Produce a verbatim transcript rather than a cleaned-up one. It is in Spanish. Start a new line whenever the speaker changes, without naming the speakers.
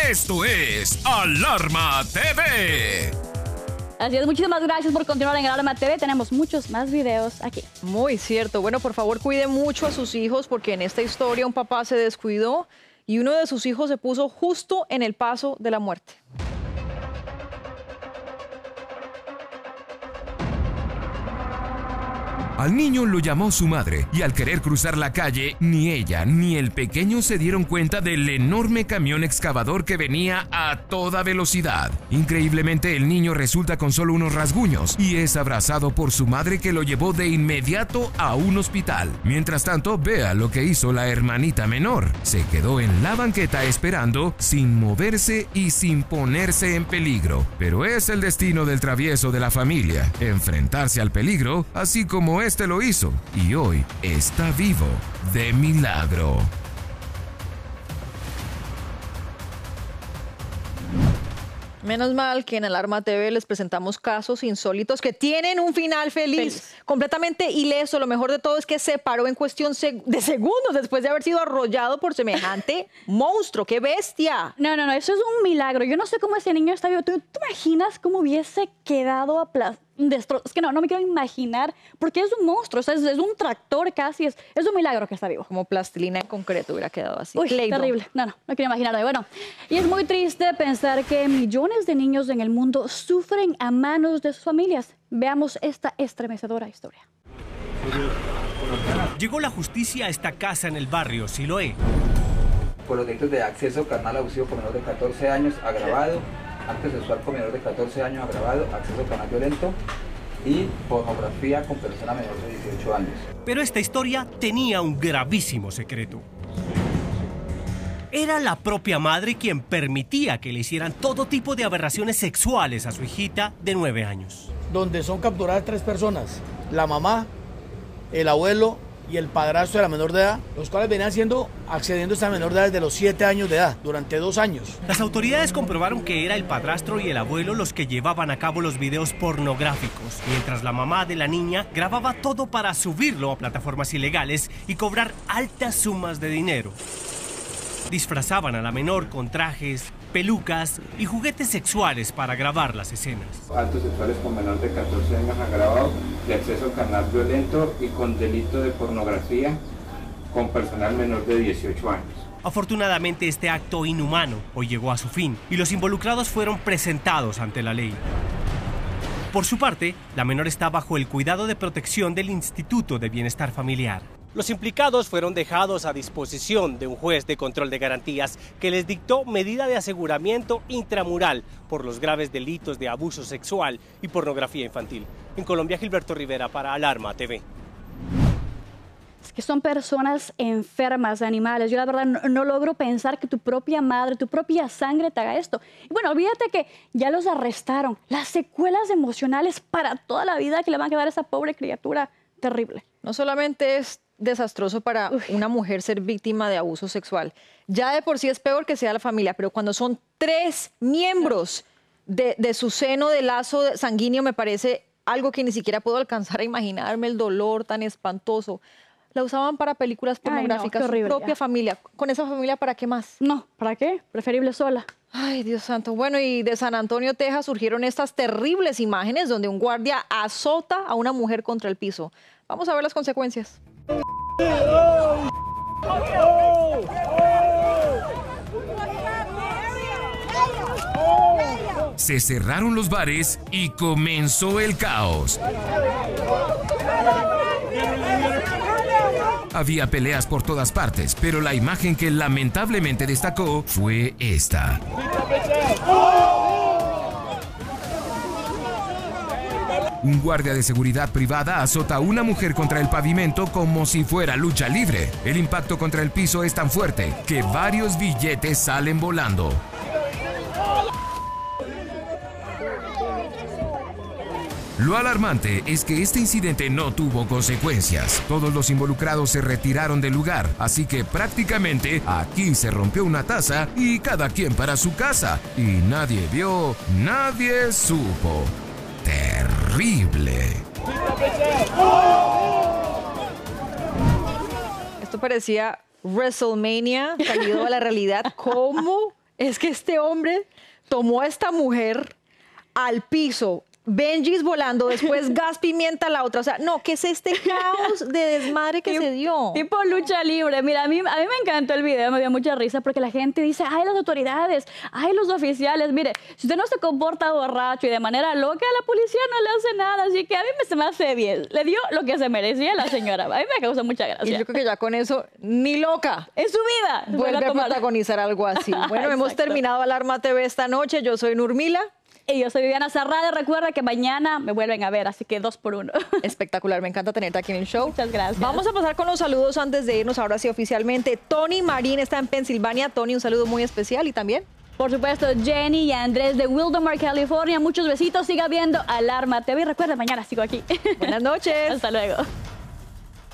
Esto es Alarma T V.
Así es, muchísimas gracias por continuar en Alarma T V. Tenemos muchos más videos aquí.
Muy cierto. Bueno, por favor, cuide mucho a sus hijos porque en esta historia un papá se descuidó y uno de sus hijos se puso justo en el paso de la muerte.
Al niño lo llamó su madre y al querer cruzar la calle, ni ella ni el pequeño se dieron cuenta del enorme camión excavador que venía a toda velocidad. Increíblemente, el niño resulta con solo unos rasguños y es abrazado por su madre, que lo llevó de inmediato a un hospital. Mientras tanto, vea lo que hizo la hermanita menor. Se quedó en la banqueta esperando, sin moverse y sin ponerse en peligro. Pero es el destino del travieso de la familia, enfrentarse al peligro, así como es. Este lo hizo y hoy está vivo de milagro.
Menos mal que en Alarma T V les presentamos casos insólitos que tienen un final feliz, feliz. completamente ileso. Lo mejor de todo es que se paró en cuestión de segundos después de haber sido arrollado por semejante monstruo. ¡Qué bestia!
No, no, no, eso es un milagro. Yo no sé cómo ese niño está vivo. ¿Tú te imaginas cómo hubiese quedado aplastado? Es que no, no me quiero imaginar, porque es un monstruo, o sea, es, es un tractor casi, es, es un milagro que está vivo.
Como plastilina en concreto hubiera quedado así.
Uy,
Play-Doh.
Terrible. No, no, no quiero imaginarme. Bueno, y es muy triste pensar que millones de niños en el mundo sufren a manos de sus familias. Veamos esta estremecedora historia.
Llegó la justicia a esta casa en el barrio Siloé.
Por los delitos de acceso carnal abusivo con menor de catorce años agravado, acto sexual con menor de catorce años agravado, acceso carnal violento y pornografía con persona menor de dieciocho años.
Pero esta historia tenía un gravísimo secreto. Era la propia madre quien permitía que le hicieran todo tipo de aberraciones sexuales a su hijita de nueve años.
Donde son capturadas tres personas, la mamá, el abuelo y el padrastro de la menor de edad, los cuales venían siendo accediendo a esta menor de edad desde los siete años de edad, durante dos años.
Las autoridades comprobaron que era el padrastro y el abuelo los que llevaban a cabo los videos pornográficos, mientras la mamá de la niña grababa todo para subirlo a plataformas ilegales y cobrar altas sumas de dinero. Disfrazaban a la menor con trajes, pelucas y juguetes sexuales para grabar las escenas.
Actos sexuales con menor de catorce años agravado, de acceso carnal violento y con delito de pornografía con personal menor de dieciocho años.
Afortunadamente, este acto inhumano hoy llegó a su fin y los involucrados fueron presentados ante la ley. Por su parte, la menor está bajo el cuidado de protección del Instituto de Bienestar Familiar. Los implicados fueron dejados a disposición de un juez de control de garantías que les dictó medida de aseguramiento intramural por los graves delitos de abuso sexual y pornografía infantil. En Colombia, Gilberto Rivera para Alarma T V.
Es que son personas enfermas de animales. Yo la verdad no, no logro pensar que tu propia madre, tu propia sangre te haga esto. Y bueno, olvídate que ya los arrestaron. Las secuelas emocionales para toda la vida que le van a quedar a esa pobre criatura, terrible.
No solamente es desastroso para Uf. una mujer ser víctima de abuso sexual. Ya de por sí es peor que sea la familia, pero cuando son tres miembros de, de su seno de lazo sanguíneo, me parece algo que ni siquiera puedo alcanzar a imaginarme, el dolor tan espantoso. La usaban para películas pornográficas, Ay, no, su horrible, propia ya. familia. ¿Con esa familia para qué más?
No, ¿para qué? Preferible sola.
Ay, Dios santo. Bueno, y de San Antonio, Texas, surgieron estas terribles imágenes donde un guardia azota a una mujer contra el piso. Vamos a ver las consecuencias.
Se cerraron los bares y comenzó el caos. Había peleas por todas partes, pero la imagen que lamentablemente destacó fue esta. Un guardia de seguridad privada azota a una mujer contra el pavimento como si fuera lucha libre. El impacto contra el piso es tan fuerte que varios billetes salen volando. Lo alarmante es que este incidente no tuvo consecuencias. Todos los involucrados se retiraron del lugar, así que prácticamente aquí se rompió una taza y cada quien para su casa. Y nadie vio, nadie supo. Terrible.
Esto parecía WrestleMania salido a la realidad. ¿Cómo es que este hombre tomó a esta mujer al piso, Benjis volando, después gas pimienta a la otra. O sea, no, ¿qué es este caos de desmadre que
Tip-
se dio?
Tipo lucha libre. Mira, a mí, a mí me encantó el video, me dio mucha risa porque la gente dice, ay, las autoridades, ay, los oficiales. Mire, si usted no se comporta borracho y de manera loca, la policía no le hace nada. Así que a mí me, se me hace bien. Le dio lo que se merecía la señora. A mí me causa mucha
Y
gracia.
yo creo que ya con eso, ni loca.
Es su vida.
Vuelve a
tomar.
protagonizar algo así. Bueno, hemos
Exacto.
terminado Alarma T V esta noche. Yo soy Nurmila.
Y yo soy Viviana Zarrada. Recuerda que mañana me vuelven a ver, así que dos por uno.
Espectacular, me encanta tenerte aquí en el show.
Muchas gracias.
Vamos a pasar con los saludos antes de irnos ahora sí oficialmente. Tony Marín está en Pensilvania. Tony, un saludo muy especial y también...
Por supuesto, Jenny y Andrés de Wildomar, California. Muchos besitos. Siga viendo Alarma T V. Y recuerda, mañana sigo aquí.
Buenas noches.
Hasta luego.